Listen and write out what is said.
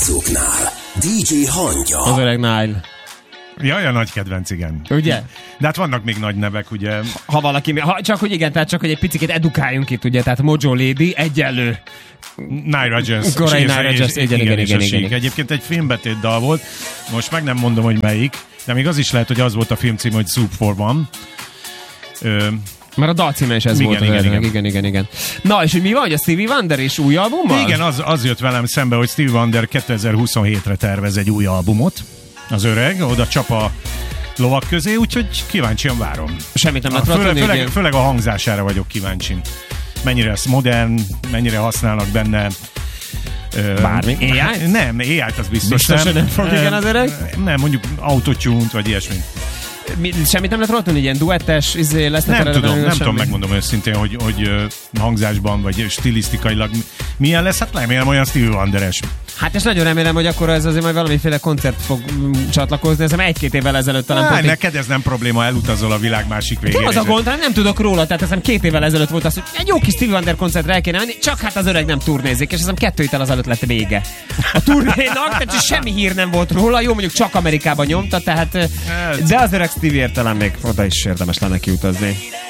Zóknál. DJ Hangya. Az öreg Nile. Jaj, a nagy kedvenc, igen. Ugye? De hát vannak még nagy nevek, ugye. Ha valaki, csak hogy igen, tehát csak hogy egy picit edukáljunk itt, ugye, tehát Mojo Lady egyenlő. Nile Rodgers. Korai Nile Rodgers, igen. Egyébként egy filmbetét dal volt, most meg nem mondom, hogy melyik, de még az is lehet, hogy az volt a filmcím, hogy Soup for One. Mert a dalcíme is ez volt. Igen. Na, és hogy mi van, hogy a Stevie Wonder és új albummal? Igen, az jött velem szembe, hogy Stevie Wonder 2027-re tervez egy új albumot. Az öreg, oda csap a lovak közé, úgyhogy kíváncsian várom. Semmit nem lehet főleg a hangzására vagyok kíváncsi. Mennyire lesz modern, mennyire használnak benne bármi? AI? Nem, AI-t az biztos nem fog igen az öreg? Nem, mondjuk autotune-t vagy ilyesmi. Semmit nem lehet róla tudni, ilyen duettes lesz? Nem tudom, megmondom őszintén, hogy hangzásban vagy stilisztikailag milyen lesz, hát remélem olyan Stevie Wonder-es. Hát és nagyon remélem, hogy akkor ez azért majd valamiféle koncert fog csatlakozni, ez 1-2 évvel ezelőtt talán. Neked ez nem probléma, elutazol a világ másik végére. Nem az a gond, nem tudok róla, tehát ez 2 évvel ezelőtt volt az, hogy egy jó kis Stevie Wonder koncertre el kéne menni, csak hát az öreg nem turnézik, és ez 2 héttel azelőtt lett vége. A turnénak, tehát semmi hír nem volt róla, jó mondjuk csak Amerikában nyomta, tehát de az öreg Stevie talán még oda is érdemes lenne kiutazni.